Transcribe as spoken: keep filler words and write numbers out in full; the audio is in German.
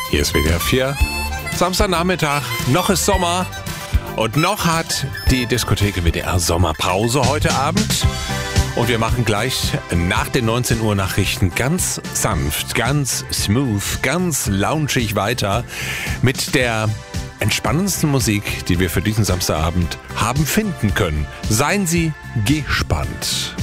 Hier ist W D R vier. Samstagnachmittag, noch ist Sommer und noch hat die Diskothek W D R Sommerpause heute Abend. Und wir machen gleich nach den neunzehn Uhr Nachrichten ganz sanft, ganz smooth, ganz loungig weiter mit der entspannendsten Musik, die wir für diesen Samstagabend haben finden können. Seien Sie gespannt.